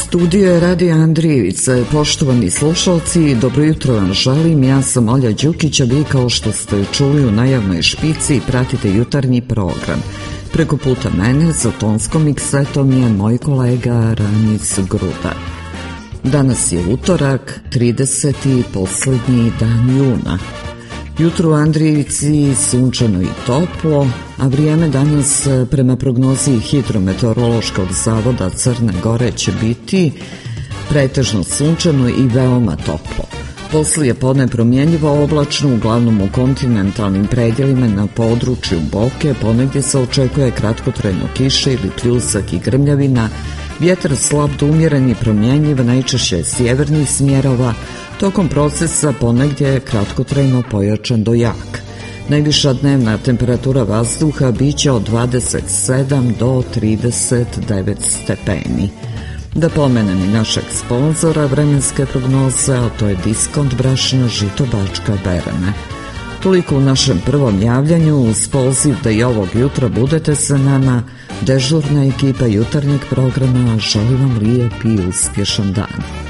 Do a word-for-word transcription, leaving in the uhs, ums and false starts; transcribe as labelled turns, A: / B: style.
A: Studio je Radio Andrijevice. Poštovani slušalci, dobro jutro vam želim. Ja sam Olja Đukić, a vi kao što ste čuli u najavnoj špici pratite jutarnji program. Preko puta mene za tonskom miksetom je moj kolega Ranic Gruda. Danas je utorak, trideseti posljednji dan juna. Jutro u Andrijevici sunčano i toplo, a vrijeme danas prema prognozi Hidrometeorološkog zavoda Crne Gore će biti pretežno sunčano i veoma toplo. Poslije podne promjenjivo oblačno, uglavnom u kontinentalnim predjelima na području Boke, ponegdje se očekuje kratkotrajno kiše ili pljusak i grmljavina, vjetar slab do umjeren i promjenjiv, najčešće sjevernih smjerova, tokom procesa ponegdje je kratkotrajno pojačan do jak. Najviša dnevna temperatura vazduha biće od dvadeset sedam do trideset devet stepeni. Da pomenem i našeg sponzora vremenske prognoze, a to je Diskont brašna žito Bačka Berene. Toliko u našem prvom javljanju, uz poziv da i ovog jutra budete sa nama, dežurna ekipa jutarnjeg programa želi vam lijep i uspješan dan.